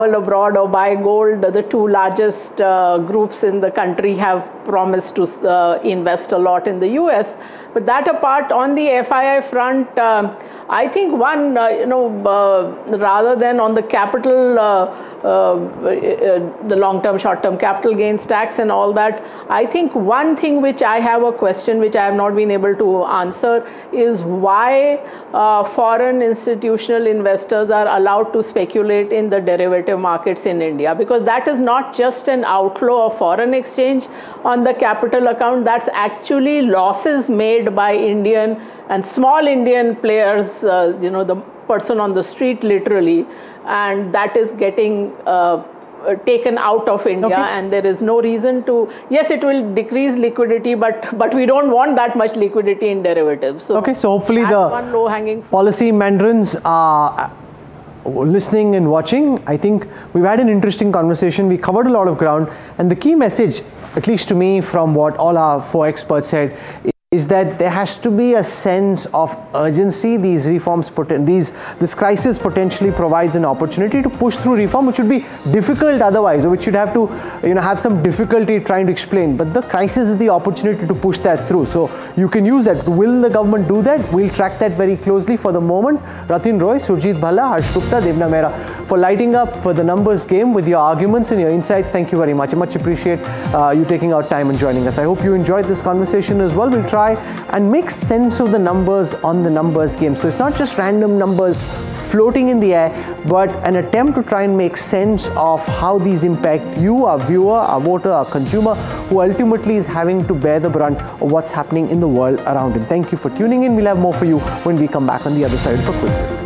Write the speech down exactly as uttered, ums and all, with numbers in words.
abroad or buy gold. The two largest uh, groups in the country have promised to uh, invest a lot in the U S. But that apart, on the F I I front, uh, I think one, uh, you know, uh, rather than on the capital, uh, uh, uh, the long-term, short-term capital gains tax and all that, I think one thing which I have a question which I have not been able to answer is why uh, foreign institutional investors are allowed to speculate in the derivative markets in India, because that is not just an outflow of foreign exchange on the capital account, that's actually losses made by Indian and small Indian players, uh, you know, the person on the street literally, and that is getting uh, taken out of India, okay. And there is no reason to, yes, it will decrease liquidity, but but we don't want that much liquidity in derivatives. So okay, so hopefully the one low-hanging policy mandarins are listening and watching. I think we've had an interesting conversation. We covered a lot of ground, and the key message, at least to me, from what all our four experts said, is that there has to be a sense of urgency. These reforms, these this crisis potentially provides an opportunity to push through reform, which would be difficult otherwise, or which you'd have to, you know, have some difficulty trying to explain. But the crisis is the opportunity to push that through. So you can use that. Will the government do that? We'll track that very closely. For the moment, Ratin Roy, Surjit Bhalla, Harsh Gupta, Devna Mehra, for lighting up for the numbers game with your arguments and your insights. Thank you very much. I much appreciate uh, you taking out time and joining us. I hope you enjoyed this conversation as well. We'll try and make sense of the numbers on the numbers game. So it's not just random numbers floating in the air, but an attempt to try and make sense of how these impact you, our viewer, our voter, our consumer, who ultimately is having to bear the brunt of what's happening in the world around him. Thank you for tuning in. We'll have more for you when we come back on the other side of a quick break.